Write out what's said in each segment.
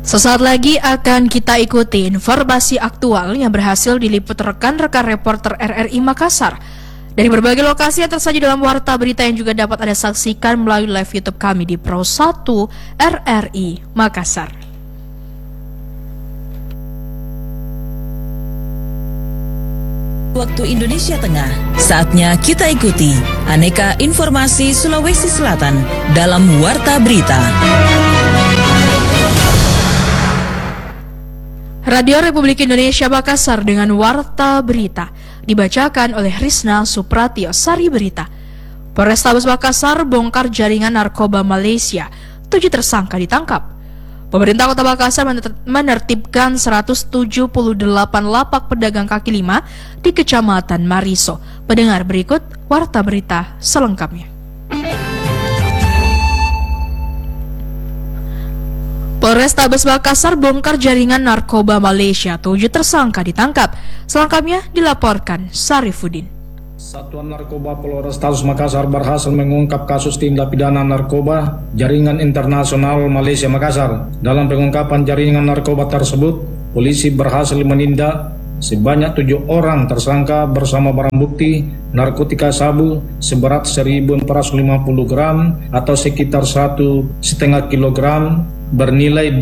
Sesaat lagi akan kita ikuti informasi aktual yang berhasil diliput rekan-rekan reporter RRI Makassar. Dari berbagai lokasi yang tersaji dalam warta berita yang juga dapat Anda saksikan melalui live YouTube kami di Pro 1 RRI Makassar. Waktu Indonesia Tengah, saatnya kita ikuti aneka informasi Sulawesi Selatan dalam Warta Berita. Radio Republik Indonesia Makassar dengan Warta Berita dibacakan oleh Rizna Supratio Sari Berita. Polrestabes Makassar bongkar jaringan narkoba Malaysia, 7 tersangka ditangkap. Pemerintah Kota Makassar menertibkan 178 lapak pedagang kaki lima di Kecamatan Mariso. Pendengar, berikut Warta Berita selengkapnya. Polrestabes Makassar bongkar jaringan narkoba Malaysia, 7 tersangka ditangkap. Selengkapnya dilaporkan Sarifudin. Satuan Narkoba Polrestabes Makassar berhasil mengungkap kasus tindak pidana narkoba jaringan internasional Malaysia Makassar. Dalam pengungkapan jaringan narkoba tersebut, polisi berhasil menindak sebanyak 7 orang tersangka bersama barang bukti narkotika sabu seberat 1.450 gram atau sekitar 1,5 kilogram bernilai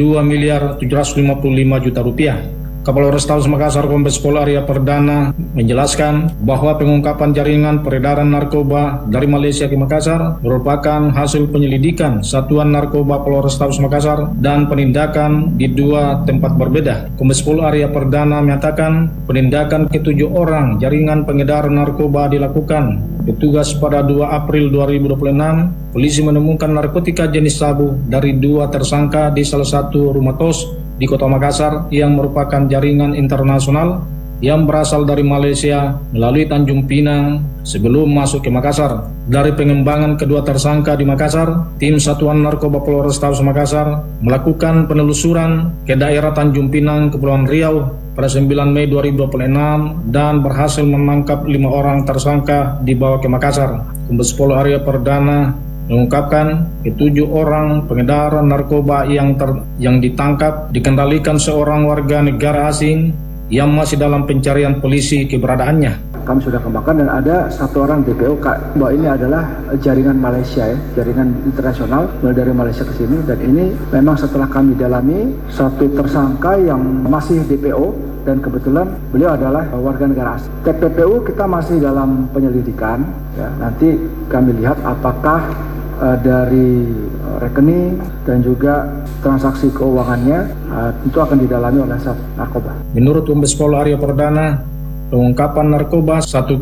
2.755 juta rupiah. Kapolrestabes Makassar Kombes Pol Arya Perdana menjelaskan bahwa pengungkapan jaringan peredaran narkoba dari Malaysia ke Makassar merupakan hasil penyelidikan Satuan Narkoba Polrestabes Makassar dan penindakan di 2 tempat berbeda. Kombes Pol Arya Perdana menyatakan penindakan ke-7 orang jaringan pengedar narkoba dilakukan petugas pada 2 April 2026. Polisi menemukan narkotika jenis sabu dari 2 tersangka di salah satu rumah kos di Kota Makassar yang merupakan jaringan internasional yang berasal dari Malaysia melalui Tanjung Pinang sebelum masuk ke Makassar. Dari pengembangan kedua tersangka di Makassar, tim Satuan Narkoba Polrestabes Makassar melakukan penelusuran ke daerah Tanjung Pinang, Kepulauan Riau pada 9 Mei 2026 dan berhasil menangkap 5 orang tersangka dibawa ke Makassar. Kombes Pol Arya Perdana mengungkapkan ke-7 orang pengedar narkoba yang ditangkap dikendalikan seorang warga negara asing yang masih dalam pencarian polisi keberadaannya. Kami sudah kembangkan dan ada 1 orang DPO bahwa ini adalah jaringan Malaysia, jaringan internasional mulai dari Malaysia ke sini, dan ini memang setelah kami dalami 1 tersangka yang masih DPO dan kebetulan beliau adalah warga negara asing. TPPU kita masih dalam penyelidikan, ya. Nanti kami lihat apakah dari rekening dan juga transaksi keuangannya tentu akan didalami oleh narkoba. Menurut Kombes Pol Arya Perdana, pengungkapan narkoba 1,450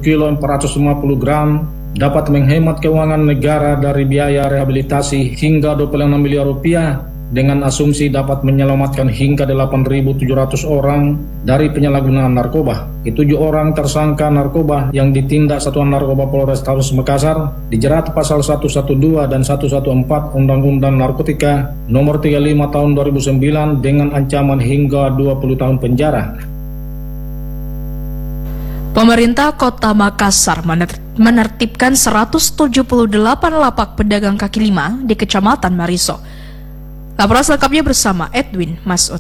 gram dapat menghemat keuangan negara dari biaya rehabilitasi hingga 26 miliar rupiah dengan asumsi dapat menyelamatkan hingga 8.700 orang dari penyalahgunaan narkoba. Ke-7 orang tersangka narkoba yang ditindak Satuan Narkoba Polrestabes Makassar dijerat pasal 112 dan 114 Undang-Undang Narkotika nomor 35 tahun 2009 dengan ancaman hingga 20 tahun penjara. Pemerintah Kota Makassar menertibkan 178 lapak pedagang kaki lima di Kecamatan Mariso. Laporan selengkapnya bersama Edwin Masud.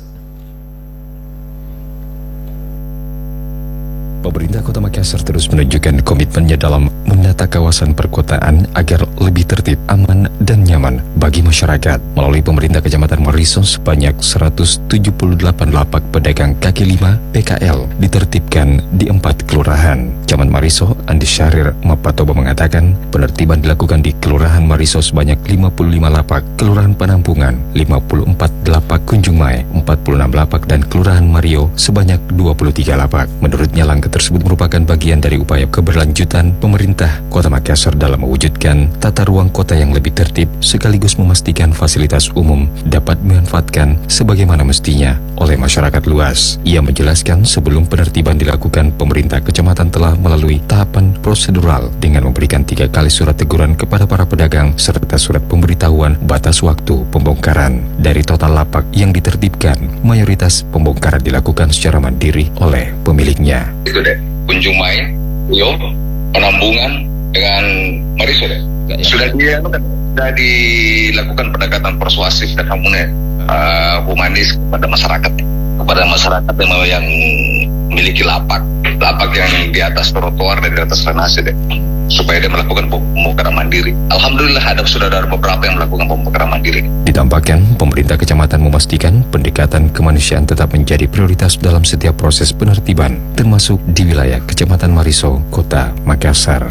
Pemerintah Kota Makassar terus menunjukkan komitmennya dalam menata kawasan perkotaan agar lebih tertib, aman, dan nyaman bagi masyarakat. Melalui pemerintah Kecamatan Mariso, sebanyak 178 lapak pedagang kaki lima PKL ditertibkan di 4 kelurahan. Camat Mariso, Andi Syahrir Mapatoba mengatakan penertiban dilakukan di Kelurahan Mariso sebanyak 55 lapak, Kelurahan Penampungan 54 lapak, Kunjung Mae 46 lapak, dan Kelurahan Mario sebanyak 23 lapak. Menurutnya langkah tersebut merupakan bagian dari upaya keberlanjutan pemerintah Kota Makassar dalam mewujudkan tata ruang kota yang lebih tertib sekaligus memastikan fasilitas umum dapat dimanfaatkan sebagaimana mestinya oleh masyarakat luas. Ia menjelaskan sebelum penertiban dilakukan, pemerintah kecamatan telah melalui tahapan prosedural dengan memberikan 3 kali surat teguran kepada para pedagang serta surat pemberitahuan batas waktu pembongkaran. Dari total lapak yang ditertibkan, mayoritas pembongkaran dilakukan secara mandiri oleh pemiliknya. Itu deh, Kunjung Mae, Rio, Penambungan dengan Mariso deh. Sudah dilakukan pendekatan persuasif dan harmonis humanis kepada masyarakat yang memiliki lapak yang di atas trotoar dan di atas drainase supaya dia melakukan pembongkaran mandiri. Alhamdulillah sudah ada beberapa yang melakukan pembongkaran mandiri. Ditambahkan, pemerintah kecamatan memastikan pendekatan kemanusiaan tetap menjadi prioritas dalam setiap proses penertiban, termasuk di wilayah Kecamatan Mariso, Kota Makassar.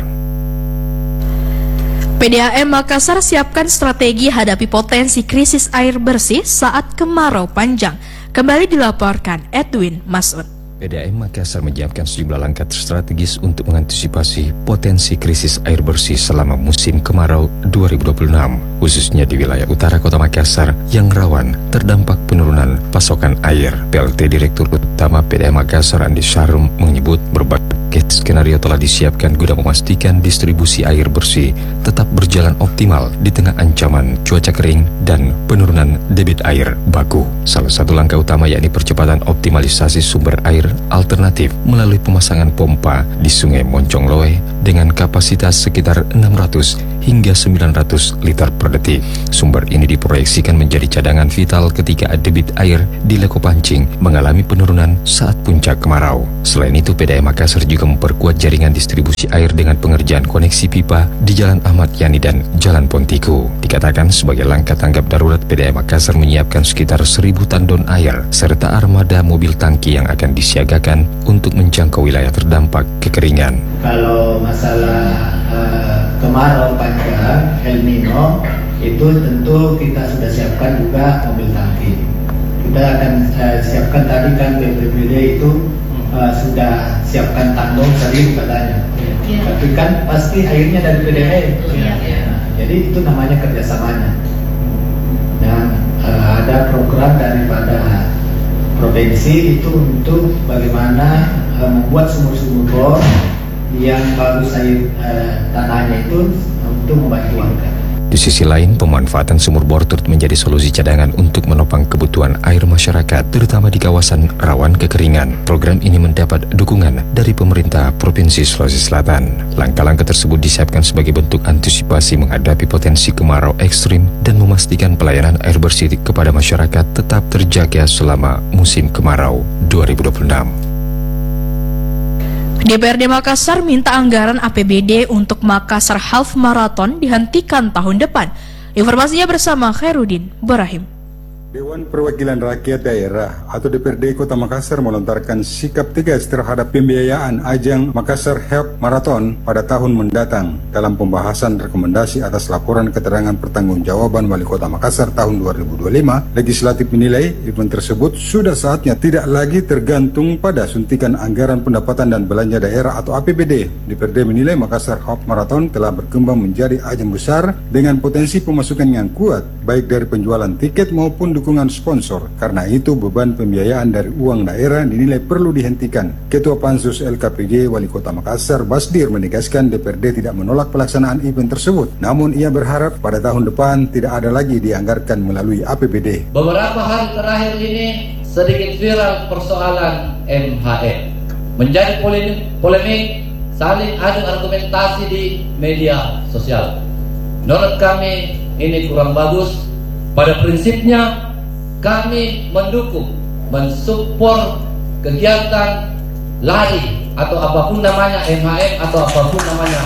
PDAM Makassar siapkan strategi hadapi potensi krisis air bersih saat kemarau panjang. Kembali dilaporkan Edwin Masud. PDAM Makassar menyiapkan sejumlah langkah strategis untuk mengantisipasi potensi krisis air bersih selama musim kemarau 2026, khususnya di wilayah utara Kota Makassar yang rawan terdampak penurunan pasokan air. PLT Direktur Utama PDAM Makassar Andi Syarum menyebut berbagai skenario telah disiapkan guna memastikan distribusi air bersih tetap berjalan optimal di tengah ancaman cuaca kering dan penurunan debit air baku. Salah satu langkah utama yakni percepatan optimalisasi sumber air alternatif melalui pemasangan pompa di Sungai Moncong Loe dengan kapasitas sekitar 600 hingga 900 liter per detik. Sumber ini diproyeksikan menjadi cadangan vital ketika debit air di Leko Pancing mengalami penurunan saat puncak kemarau. Selain itu, PDAM Makassar juga memperkuat jaringan distribusi air dengan pengerjaan koneksi pipa di Jalan Ahmad Yani dan Jalan Pontiku. Dikatakan sebagai langkah tanggap darurat, PDAM Makassar menyiapkan sekitar 1.000 tandon air serta armada mobil tangki yang akan disiagakan untuk menjangkau wilayah terdampak kekeringan. Kalau masalah kemarau panjang El Nino itu tentu kita sudah siapkan juga mobil tangki. Kita akan siapkan tadi kan BPBD itu sudah siapkan tandon 1.000 katanya. Tapi kan pasti airnya dari PDAM. Jadi itu namanya kerjasamanya. Dan ada program daripada provinsi itu untuk bagaimana membuat sumur-sumur bor yang bagus air tanahnya itu untuk membantu warga. Di sisi lain, pemanfaatan sumur bor turut menjadi solusi cadangan untuk menopang kebutuhan air masyarakat, terutama di kawasan rawan kekeringan. Program ini mendapat dukungan dari pemerintah Provinsi Sulawesi Selatan. Langkah-langkah tersebut disiapkan sebagai bentuk antisipasi menghadapi potensi kemarau ekstrim dan memastikan pelayanan air bersih kepada masyarakat tetap terjaga selama musim kemarau 2026. DPRD Makassar minta anggaran APBD untuk Makassar Half Marathon dihentikan tahun depan. Informasinya bersama Khairuddin Barahim. Dewan Perwakilan Rakyat Daerah atau DPRD Kota Makassar melontarkan sikap tegas terhadap pembiayaan ajang Makassar Half Marathon pada tahun mendatang. Dalam pembahasan rekomendasi atas laporan keterangan pertanggungjawaban Wali Kota Makassar tahun 2025, legislatif menilai event tersebut sudah saatnya tidak lagi tergantung pada suntikan anggaran pendapatan dan belanja daerah atau APBD. DPRD menilai Makassar Half Marathon telah berkembang menjadi ajang besar dengan potensi pemasukan yang kuat, baik dari penjualan tiket maupun dukungan sponsor. Karena itu beban pembiayaan dari uang daerah dinilai perlu dihentikan. Ketua Pansus LKPJ Wali Kota Makassar Basdir menegaskan DPRD tidak menolak pelaksanaan event tersebut, namun ia berharap pada tahun depan tidak ada lagi dianggarkan melalui APBD. Beberapa hari terakhir ini sedikit viral persoalan MHM, menjadi polemik saling adu argumentasi di media sosial. Menurut kami ini kurang bagus. Pada prinsipnya kami mendukung, mensupport kegiatan lari atau apapun namanya, MHM atau apapun namanya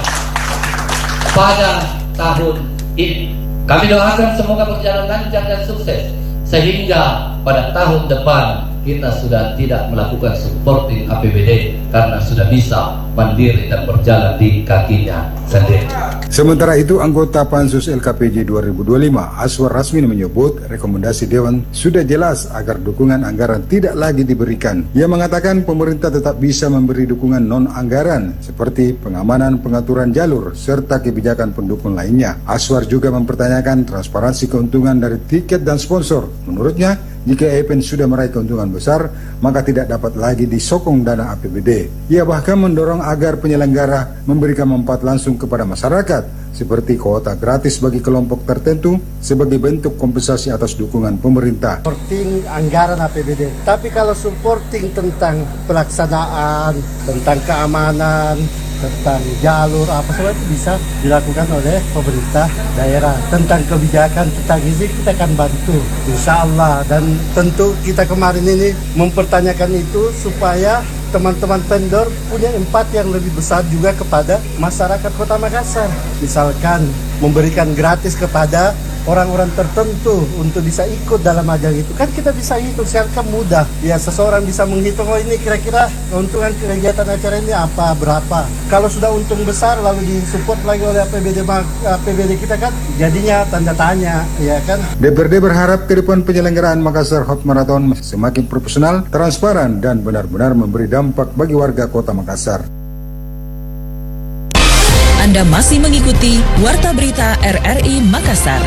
pada tahun ini. Kami doakan semoga berjalan lancar dan sukses sehingga pada tahun depan kita sudah tidak melakukan supporting APBD karena sudah bisa mandiri dan berjalan di kakinya sendiri. Sementara itu, anggota Pansus LKPJ 2025 Aswar Rasmin menyebut rekomendasi Dewan sudah jelas agar dukungan anggaran tidak lagi diberikan. Ia mengatakan pemerintah tetap bisa memberi dukungan non-anggaran seperti pengamanan pengaturan jalur serta kebijakan pendukung lainnya. Aswar juga mempertanyakan transparansi keuntungan dari tiket dan sponsor. Menurutnya, jika event sudah meraih keuntungan besar, maka tidak dapat lagi disokong dana APBD. Ia bahkan mendorong agar penyelenggara memberikan manfaat langsung kepada masyarakat, seperti kuota gratis bagi kelompok tertentu sebagai bentuk kompensasi atas dukungan pemerintah. Supporting anggaran APBD, tapi kalau supporting tentang pelaksanaan, tentang keamanan, tentang jalur apa semua itu bisa dilakukan oleh pemerintah daerah. Tentang kebijakan tentang izin kita akan bantu, insya Allah. Dan tentu kita kemarin ini mempertanyakan itu supaya teman-teman vendor punya empati yang lebih besar juga kepada masyarakat Kota Makassar. Misalkan memberikan gratis kepada orang-orang tertentu untuk bisa ikut dalam ajang itu. Kan kita bisa hitung, sekarang mudah. Ya, seseorang bisa menghitung, oh ini kira-kira keuntungan kegiatan acara ini apa, berapa. Kalau sudah untung besar lalu disupport lagi oleh APBD kita kan jadinya tanda tanya, ya kan. DPRD berharap ke depan penyelenggaraan Makassar Hot Marathon semakin profesional, transparan, dan benar-benar memberi dampak bagi warga Kota Makassar. Anda masih mengikuti Warta Berita RRI Makassar.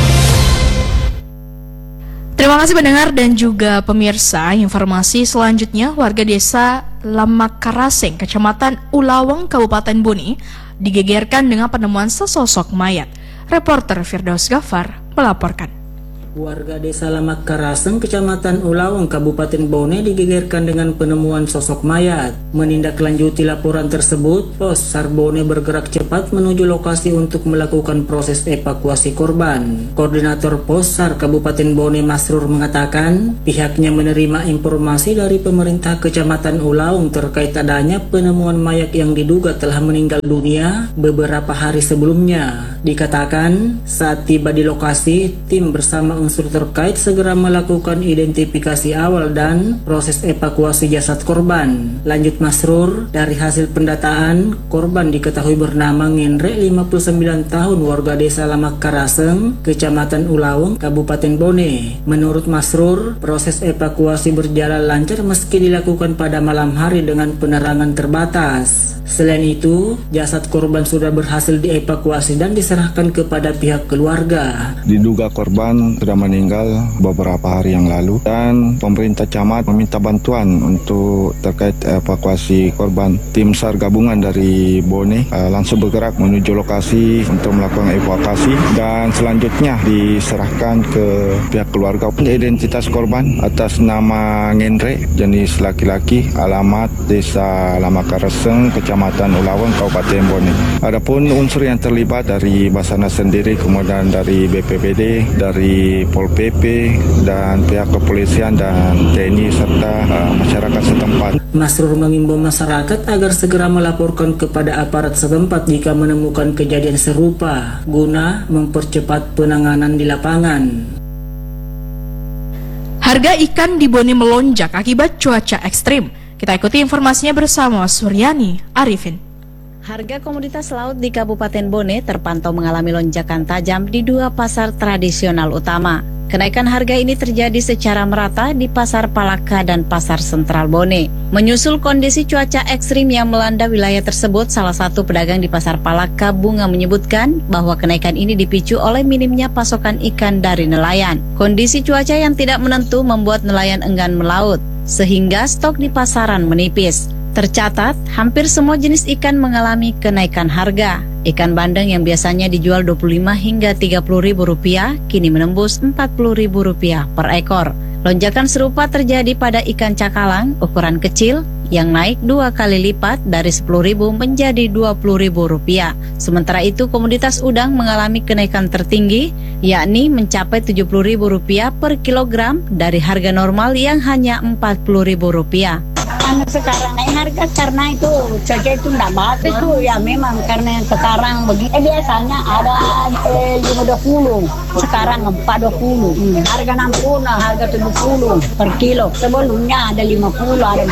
Terima kasih pendengar dan juga pemirsa. Informasi selanjutnya, warga desa Lamakaraseng, Kecamatan Ulawang, Kabupaten Bone, digegerkan dengan penemuan sesosok mayat. Reporter Firdaus Ghaffar melaporkan. Warga desa Lamakaraseng, Kecamatan Ulawang, Kabupaten Bone digegerkan dengan penemuan sosok mayat. Menindaklanjuti laporan tersebut, Pos SAR Bone bergerak cepat menuju lokasi untuk melakukan proses evakuasi korban. Koordinator Pos SAR Kabupaten Bone Masrur mengatakan, pihaknya menerima informasi dari pemerintah Kecamatan Ulawang terkait adanya penemuan mayat yang diduga telah meninggal dunia beberapa hari sebelumnya. Dikatakan, saat tiba di lokasi, tim bersama unsur terkait segera melakukan identifikasi awal dan proses evakuasi jasad korban. Lanjut Masrur, dari hasil pendataan, korban diketahui bernama Ngenre, 59 tahun, warga desa Lamakaraseng, Kecamatan Ulawang, Kabupaten Bone. Menurut Masrur, proses evakuasi berjalan lancar meski dilakukan pada malam hari dengan penerangan terbatas. Selain itu, jasad korban sudah berhasil dievakuasi dan diserahkan kepada pihak keluarga. Diduga korban sudah meninggal beberapa hari yang lalu dan pemerintah camat meminta bantuan untuk terkait evakuasi korban. Tim SAR gabungan dari Bone langsung bergerak menuju lokasi untuk melakukan evakuasi dan selanjutnya diserahkan ke pihak keluarga. Identitas korban atas nama Ngenre, jenis laki-laki, alamat desa Lamakaraseng, Kecamatan Ulawang, Kabupaten Bone. Adapun unsur yang terlibat dari Basarnas sendiri, kemudian dari BPBD, dari Pol PP dan pihak kepolisian dan TNI serta masyarakat setempat. Masrur mengimbau masyarakat agar segera melaporkan kepada aparat setempat jika menemukan kejadian serupa guna mempercepat penanganan di lapangan. Harga ikan di Bone melonjak akibat cuaca ekstrim. Kita ikuti informasinya bersama Suryani Arifin. Harga komoditas laut di Kabupaten Bone terpantau mengalami lonjakan tajam di dua pasar tradisional utama. Kenaikan harga ini terjadi secara merata di Pasar Palaka dan Pasar Sentral Bone. Menyusul kondisi cuaca ekstrim yang melanda wilayah tersebut, salah satu pedagang di Pasar Palaka, Bunga, menyebutkan bahwa kenaikan ini dipicu oleh minimnya pasokan ikan dari nelayan. Kondisi cuaca yang tidak menentu membuat nelayan enggan melaut, sehingga stok di pasaran menipis. Tercatat, hampir semua jenis ikan mengalami kenaikan harga. Ikan bandeng yang biasanya dijual Rp25 hingga Rp30.000 kini menembus Rp40.000 per ekor. Lonjakan serupa terjadi pada ikan cakalang ukuran kecil yang naik 2 kali lipat dari Rp10.000 menjadi Rp20.000. Sementara itu komoditas udang mengalami kenaikan tertinggi, yakni mencapai Rp70.000 per kilogram dari harga normal yang hanya Rp40.000. Sekarang naik harga karena itu cuaca itu tidak bagus itu ya, memang karena sekarang begini biasanya ada 520, sekarang 420, harga 60, harga 70 per kilo. Sebelumnya ada 50, ada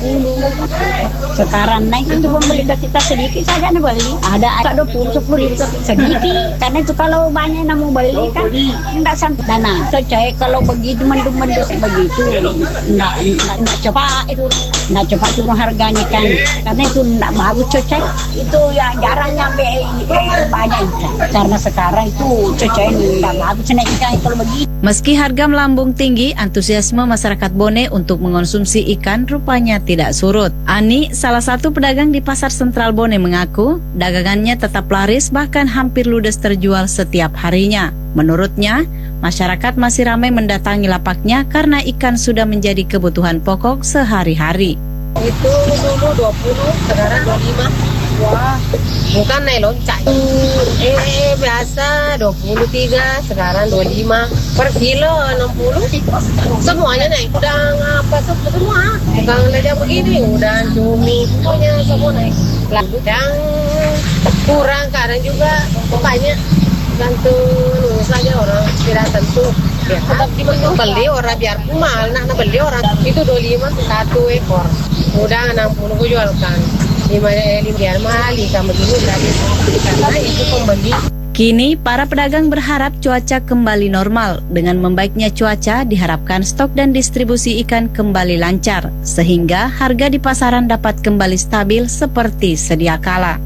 40. Sekarang naik itu pemerintah kita sedikit saja nih beli, ada 20, 10 sedikit, karena itu kalau banyak yang mau beli kan tidak sampai dana. Cuaca kalau begitu mendung-mendung begitu tidak cepat itu. Nggak cepat turun harganya kan, karena itu nggak bagus cuaca itu ya, jarang nyampe banyak ikan karena sekarang itu cuaca ini nggak bagus naik ikan kalau begitu. Meski harga melambung tinggi, antusiasme masyarakat Bone untuk mengonsumsi ikan rupanya tidak surut. Ani, salah satu pedagang di Pasar Sentral Bone, mengaku dagangannya tetap laris, bahkan hampir ludes terjual setiap harinya. Menurutnya, masyarakat masih ramai mendatangi lapaknya karena ikan sudah menjadi kebutuhan pokok sehari-hari. Itu dulu 20, sekarang 25. Wah, bukan naik loncak. Biasa 23, sekarang 25 per kilo 60. Semuanya naik. Udang apa tuh semua. Bukan leda begini, udang cumi, pokoknya semua naik. Yang kurang kadang juga banyak. Gantung saja orang tidak tentu. Ya, tetap beli orang biar mahal, nak beli orang itu 25 satu ekor. Udang 60 gue jualkan. 5 biar mahal, ikan begini gratis. Karena itu pembeli. Kini, para pedagang berharap cuaca kembali normal. Dengan membaiknya cuaca, diharapkan stok dan distribusi ikan kembali lancar, sehingga harga di pasaran dapat kembali stabil seperti sedia kala.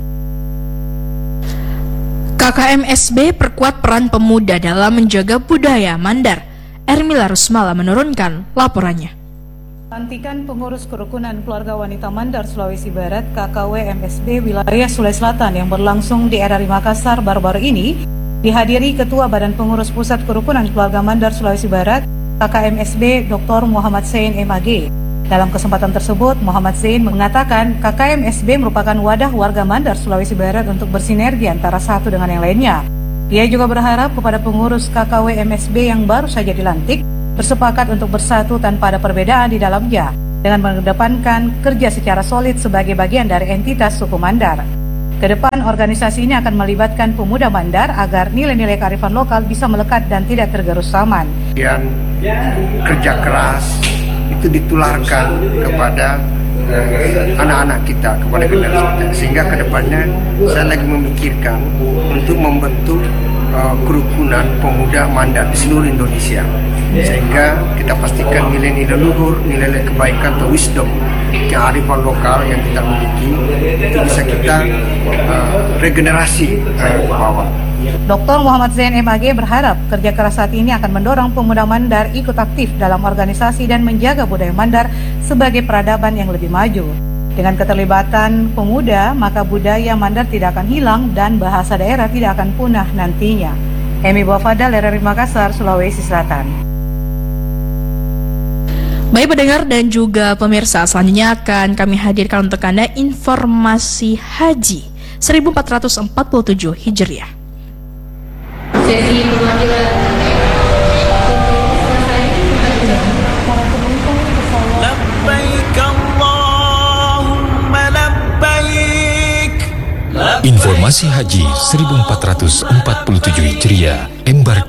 KKMSB perkuat peran pemuda dalam menjaga budaya Mandar. Ermila Rusmala menurunkan laporannya. Pelantikan pengurus kerukunan keluarga wanita Mandar Sulawesi Barat KKWMSB wilayah Sulawesi Selatan yang berlangsung di RRI Makassar baru-baru ini dihadiri Ketua Badan Pengurus Pusat Kerukunan Keluarga Mandar Sulawesi Barat KKMSB Dr. Muhammad Zain MAG. Dalam kesempatan tersebut, Muhammad Zain mengatakan KKMSB merupakan wadah warga Mandar Sulawesi Barat untuk bersinergi antara satu dengan yang lainnya. Ia juga berharap kepada pengurus KKWMSB yang baru saja dilantik bersepakat untuk bersatu tanpa ada perbedaan di dalamnya dengan mengedepankan kerja secara solid sebagai bagian dari entitas suku Mandar. Kedepan organisasi ini akan melibatkan pemuda Mandar agar nilai-nilai kearifan lokal bisa melekat dan tidak tergerus zaman. Dan kerja keras itu ditularkan kepada anak-anak kita, kepada generasi kita, sehingga kedepannya saya lagi memikirkan untuk membentuk kerukunan pemuda Mandar di seluruh Indonesia, sehingga kita pastikan nilai-nilai luhur, nilai-nilai kebaikan atau wisdom, kearifan lokal yang kita miliki itu bisa kita regenerasi ke bawah. Dr. Muhammad Zain MAG berharap kerja keras saat ini akan mendorong pemuda Mandar ikut aktif dalam organisasi dan menjaga budaya Mandar sebagai peradaban yang lebih maju. Dengan keterlibatan pemuda, maka budaya Mandar tidak akan hilang dan bahasa daerah tidak akan punah nantinya. Emi Bafadal, RRI Makassar, Sulawesi Selatan. Baik pendengar dan juga pemirsa, selanjutnya akan kami hadirkan untuk Anda informasi haji 1447 Hijriah. Sesi perwakilan Informasi Haji 1447 Hijriah, embarkasi